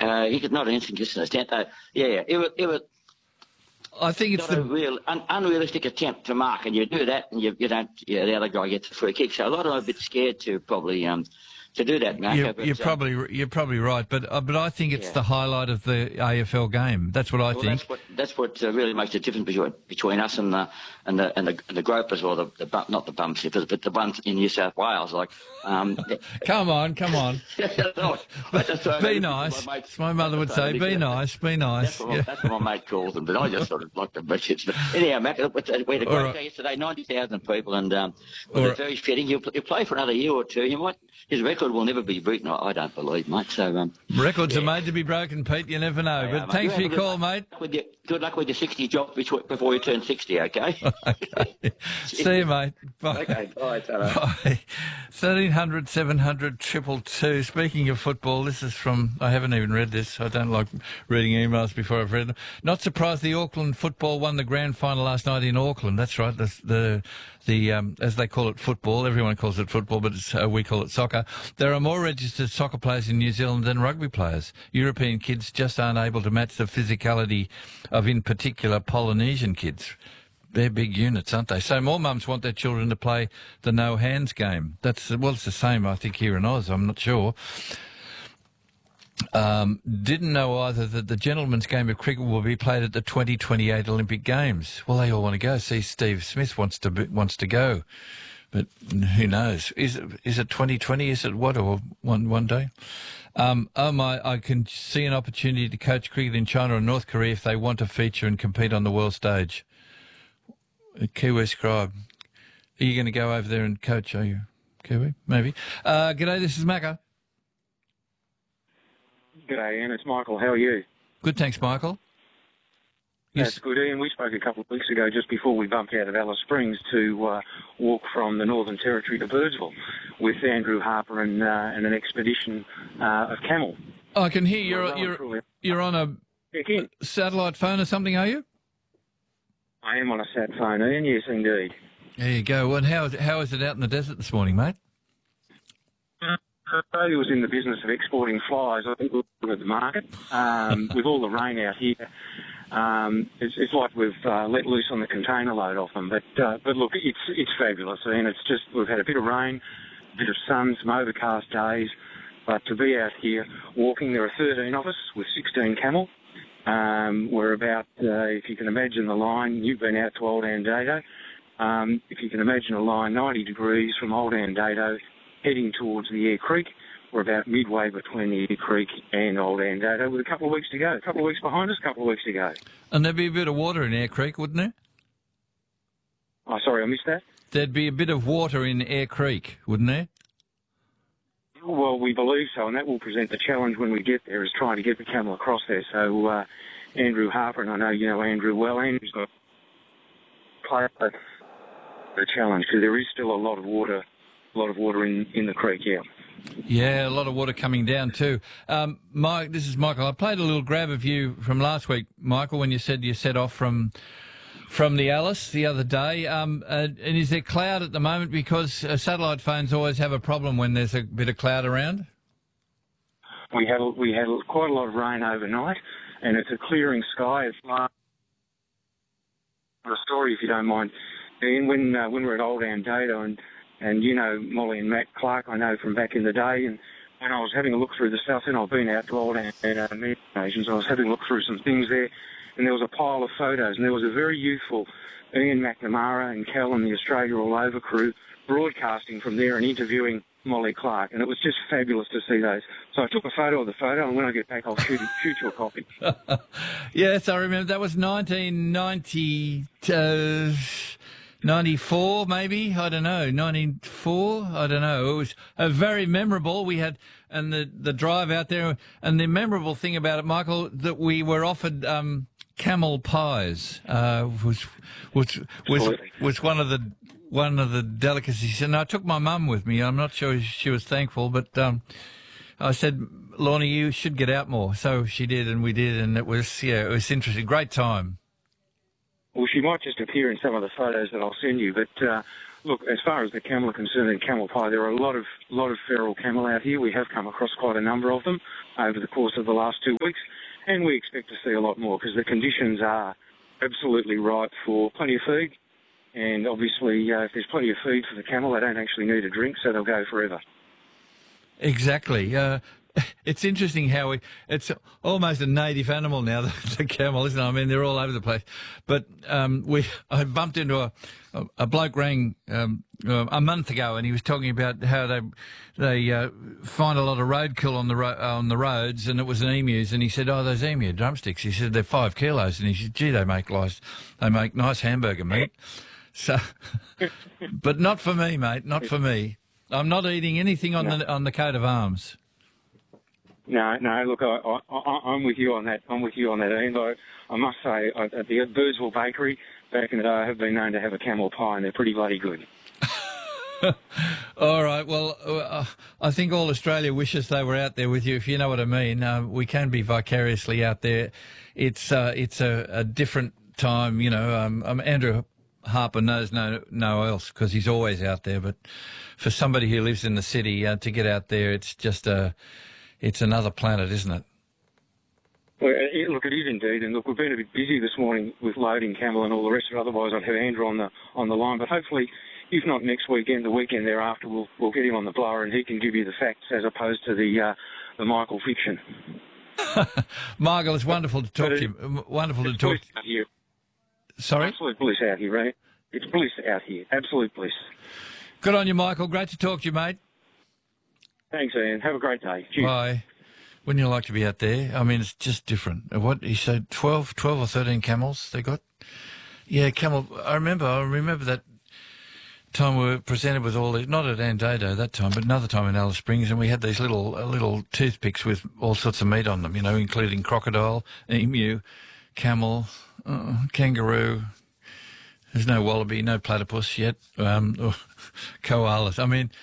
He could not anything just in a stand. Yeah, it was. I think it's not a real unrealistic attempt to mark, and you do that, and you don't. Yeah, the other guy gets a free kick. So a lot of them are a bit scared to probably to do that, Marco. You're probably right, but I think it's the highlight of the AFL game. That's what I think. That's what really makes the difference between us and the gropers, or not the bum sippers, but the ones in New South Wales. Like, come on. Be nice. My mother would say, "Be nice, be nice." That's what my mate calls them, but I just sort of like the bitches. But anyhow, Mac, we had a great day yesterday. 90,000 people, and it was very fitting. He'll play for another year or two. His record will never be beaten, I don't believe, mate. So records are made to be broken, Pete. You never know. But thanks for your call, mate. Good luck with your 60 job before you turn 60, okay? Okay. See you, mate. Bye. Okay, bye. Bye. 1300 700 222. Speaking of football, this is from, I haven't even read this. I don't like reading emails before I've read them. Not surprised the Auckland football won the grand final last night in Auckland. That's right. The as they call it, football. Everyone calls it football, but we call it soccer. There are more registered soccer players in New Zealand than rugby players. European kids just aren't able to match the physicality of, in particular, Polynesian kids. They're big units, aren't they? So more mums want their children to play the no-hands game. It's the same, I think, here in Oz. I'm not sure. Didn't know either that the gentlemen's game of cricket will be played at the 2028 Olympic Games. Well, they all want to go. See, Steve Smith wants to go, but who knows? Is it 2020? Is it what, or one day? I can see an opportunity to coach cricket in China or North Korea if they want to feature and compete on the world stage. Kiwi Scribe, are you going to go over there and coach? Are you Kiwi? Maybe. G'day, this is Macca. G'day, Ian. It's Michael. How are you? Good, thanks, Michael. That's good, Ian. We spoke a couple of weeks ago, just before we bumped out of Alice Springs, to walk from the Northern Territory to Birdsville with Andrew Harper and an expedition of camel. I can hear you're on a satellite phone or something, are you? I am on a sat phone, Ian. Yes, indeed. There you go. And how is it out in the desert this morning, mate? Australia was in the business of exporting flies. I think we're at the market. With all the rain out here, it's like we've let loose on the container load off them. But look, it's fabulous, and it's just we've had a bit of rain, a bit of sun, some overcast days. But to be out here walking, there are 13 of us with 16 camel. We're about, if you can imagine the line, you've been out to Old Andato. If you can imagine a line 90 degrees from Old Andato heading towards the Eyre Creek. We're about midway between the Eyre Creek and Old Andato with a couple of weeks to go. A couple of weeks behind us, a couple of weeks to go. And there'd be a bit of water in Eyre Creek, wouldn't there? Oh, sorry, I missed that. There'd be a bit of water in Eyre Creek, wouldn't there? Well, we believe so, and that will present the challenge when we get there, is trying to get the camel across there. So Andrew Harper, and I know you know Andrew well, Andrew's got to play the challenge, because there is still a lot of water in the creek, yeah. Yeah, a lot of water coming down too. Mike, this is Michael. I played a little grab of you from last week, Michael, when you said you set off from the Alice the other day. And is there cloud at the moment? Because satellite phones always have a problem when there's a bit of cloud around. We had quite a lot of rain overnight, and it's a clearing sky. It's a story, if you don't mind. Ian, when we're at Old Andato, and you know Molly and Matt Clark, I know from back in the day, and when I was having a look through the stuff, and I've been out to Old Andato on many occasions, I was having a look through some things there, and there was a pile of photos, and there was a very youthful Ian McNamara and Cal and the Australia All Over crew broadcasting from there and interviewing Molly Clark, and it was just fabulous to see those. So I took a photo of the photo, and when I get back, I'll shoot you a copy. Yes, I remember. That was 1990... 94, maybe? I don't know. 94? I don't know. It was very memorable. We had, and the drive out there, and the memorable thing about it, Michael, that we were offered camel pies, was one of the delicacies. And I took my mum with me. I'm not sure she was thankful, but I said, Lorna, you should get out more. So she did, and we did, and it was interesting. Great time. Well, she might just appear in some of the photos that I'll send you, but look, as far as the camel are concerned and camel pie, there are a lot of feral camel out here. We have come across quite a number of them over the course of the last 2 weeks, and we expect to see a lot more because the conditions are absolutely right for plenty of feed. And obviously, if there's plenty of feed for the camel, they don't actually need a drink, so they'll go forever. Exactly. It's interesting how it's almost a native animal now, the camel, isn't it? I mean, they're all over the place. But I bumped into a bloke rang a month ago, and he was talking about how they find a lot of roadkill on the roads, and it was an emus, and he said, "Oh, those emu drumsticks." He said they're 5 kilos, and he said, "Gee, they make nice hamburger meat." So, but not for me, mate. Not for me. I'm not eating anything on the coat of arms. No. Look, I'm with you on that. Ian. I must say, at the Birdsville Bakery back in the day, I have been known to have a camel pie, and they're pretty bloody good. All right. Well, I think all Australia wishes they were out there with you, if you know what I mean. We can be vicariously out there. It's a different time, you know. Andrew Harper knows no else because he's always out there. But for somebody who lives in the city to get out there, it's just it's another planet, isn't it? Well, look, it is indeed. And look, we've been a bit busy this morning with loading camel and all the rest of it. Otherwise, I'd have Andrew on the line. But hopefully, if not next weekend, the weekend thereafter, we'll get him on the blower and he can give you the facts as opposed to the Michael fiction. Michael, it's wonderful to talk to you. Wonderful to talk to you. Sorry? Absolute bliss out here, right? It's bliss out here. Absolute bliss. Good on you, Michael. Great to talk to you, mate. Thanks, Ian. Have a great day. Cheers. Bye. Wouldn't you like to be out there? I mean, it's just different. What, he said 12 or 13 camels they got? Yeah, camel. I remember that time we were presented with all these, not at Andado that time, but another time in Alice Springs, and we had these little toothpicks with all sorts of meat on them, you know, including crocodile, emu, camel, kangaroo. There's no wallaby, no platypus yet, or koalas. I mean,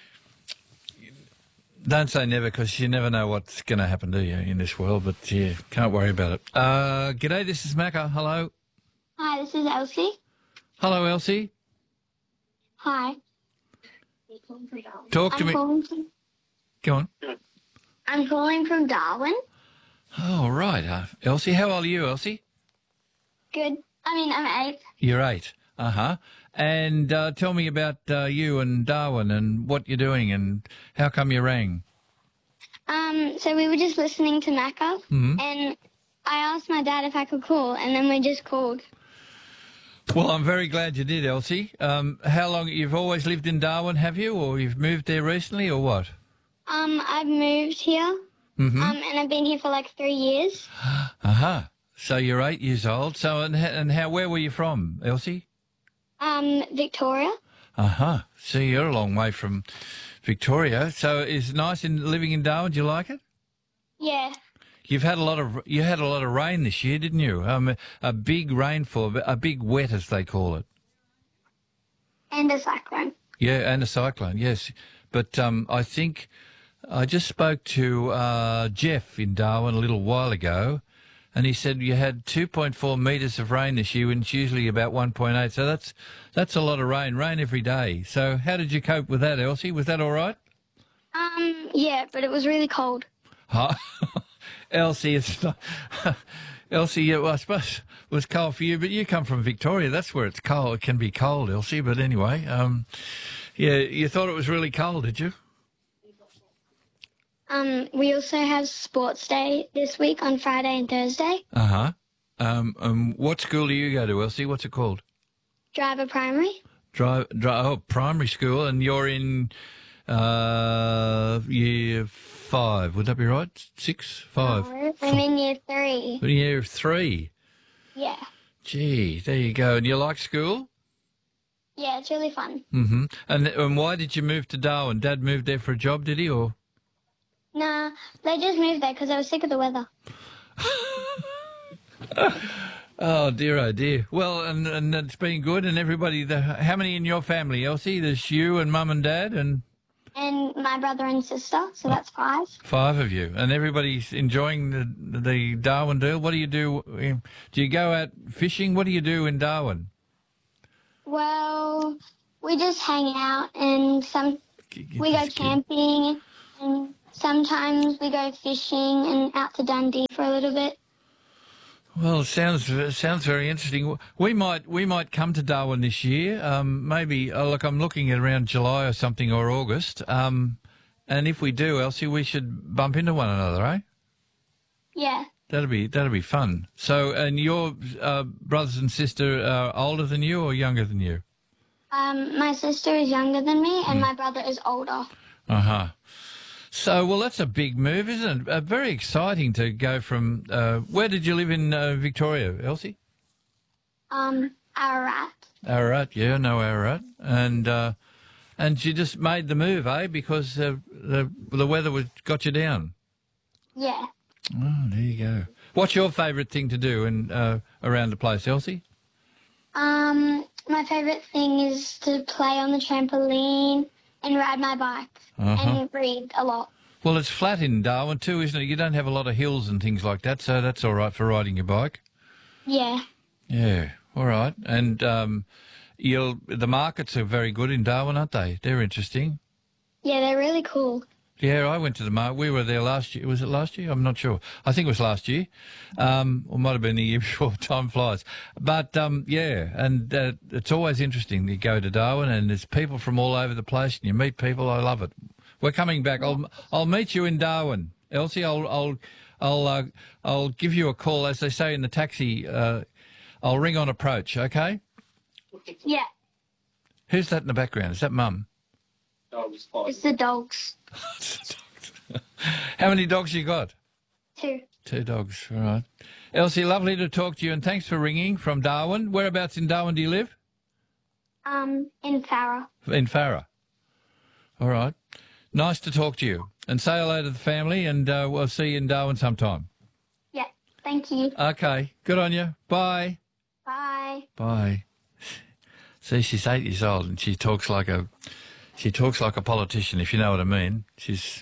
don't say never because you never know what's going to happen to you in this world, but yeah, can't worry about it. G'day, this is Macca. Hello. Hi, this is Elsie. Hello, Elsie. Hi. Talk to me. Go on. I'm calling from Darwin. Oh, right. Elsie, how old are you, Elsie? Good. I'm 8. You're 8. Uh-huh. And tell me about you and Darwin and what you're doing and how come you rang. So we were just listening to Macca, and I asked my dad if I could call, and then we just called. Well, I'm very glad you did, Elsie. How long, you've always lived in Darwin, have you, or you've moved there recently, or what? I've moved here, and I've been here for like 3 years. Uh-huh. So you're 8 years old. So, and where were you from, Elsie? Victoria. Uh-huh. So you're a long way from Victoria. So it's nice living in Darwin. Do you like it? Yeah. You had a lot of rain this year, didn't you? A big rainfall, a big wet, as they call it. And a cyclone. Yeah, and a cyclone, yes. But I think I just spoke to Jeff in Darwin a little while ago, and he said you had 2.4 metres of rain this year, when it's usually about 1.8. So that's a lot of rain every day. So how did you cope with that, Elsie? Was that all right? Yeah, but it was really cold. Huh? Elsie, it's not... Elsie, well, I suppose it was cold for you, but you come from Victoria. That's where it's cold. It can be cold, Elsie. But anyway, yeah, you thought it was really cold, did you? We also have sports day this week on Friday and Thursday. Uh-huh. What school do you go to, Elsie? What's it called? Driver Primary. Primary school, and you're in year 5. Would that be right? 6, 5? No, I'm in year 3. Year 3? Yeah. Gee, there you go. And you like school? Yeah, it's really fun. Mm-hmm. And why did you move to Darwin? Dad moved there for a job, did he, or...? Nah, they just moved there because I was sick of the weather. Oh, dear. Well, and it's been good, and everybody... how many in your family, Elsie? There's you and Mum and Dad and... And my brother and sister, so that's 5. 5 of you. And everybody's enjoying the Darwin deal. What do you do? Do you go out fishing? What do you do in Darwin? Well, we just hang out and we go camping and sometimes we go fishing and out to Dundee for a little bit. Well, it sounds very interesting. We might come to Darwin this year. Maybe look, I'm looking at around July or something, or August. And if we do, Elsie, we should bump into one another, eh? Yeah. That'd be fun. So, and your brothers and sister are older than you or younger than you? My sister is younger than me and my brother is older. Uh-huh. So, well, that's a big move, isn't it? Very exciting to go from... where did you live in Victoria, Elsie? Ararat. Ararat, yeah, I know Ararat. And you just made the move, eh? Because the weather got you down. Yeah. Oh, there you go. What's your favourite thing to do around the place, Elsie? My favourite thing is to play on the trampoline and ride my bike and read a lot. Well, it's flat in Darwin too, isn't it? You don't have a lot of hills and things like that, so that's all right for riding your bike. Yeah. Yeah, all right. And the markets are very good in Darwin, aren't they? They're interesting. Yeah, they're really cool. Yeah, I went to the market. We were there last year. Was it last year? I'm not sure. I think it was last year. Or might have been the year before. Time flies. But, yeah, and it's always interesting. You go to Darwin and there's people from all over the place and you meet people. I love it. We're coming back. I'll meet you in Darwin. Elsie, I'll give you a call. As they say in the taxi, I'll ring on approach, okay? Yeah. Who's that in the background? Is that Mum? It's the dogs. How many dogs you got? 2. 2 dogs, all right. Elsie, lovely to talk to you, and thanks for ringing from Darwin. Whereabouts in Darwin do you live? In Farah. In Farah. All right. Nice to talk to you. And say hello to the family, and we'll see you in Darwin sometime. Yeah, thank you. Okay, good on you. Bye. Bye. Bye. See, she's 8 years old, and she talks like a politician, if you know what I mean. She's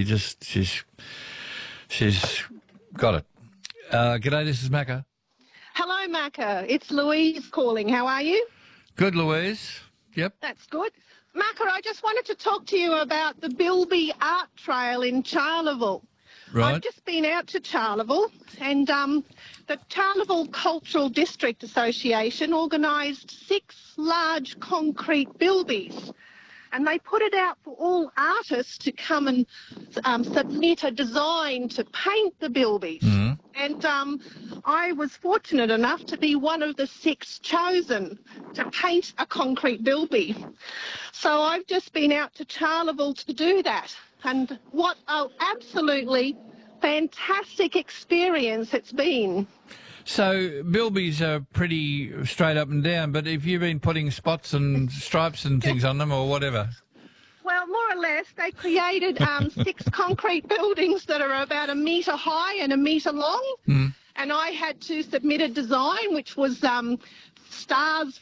got it. G'day, this is Macca. Hello, Macca. It's Louise calling. How are you? Good, Louise. Yep. That's good. Macca, I just wanted to talk to you about the Bilby Art Trail in Charleville. Right. I've just been out to Charleville, and the Charleville Cultural District Association organised 6 large concrete bilbies. And they put it out for all artists to come and submit a design to paint the bilbies. Mm-hmm. And I was fortunate enough to be one of the 6 chosen to paint a concrete bilby. So I've just been out to Charleville to do that. And what an absolutely fantastic experience it's been. So bilbies are pretty straight up and down, but have you been putting spots and stripes and things on them or whatever? Well, more or less, they created 6 concrete buildings that are about 1 metre high and 1 metre long. Mm. And I had to submit a design, which was stars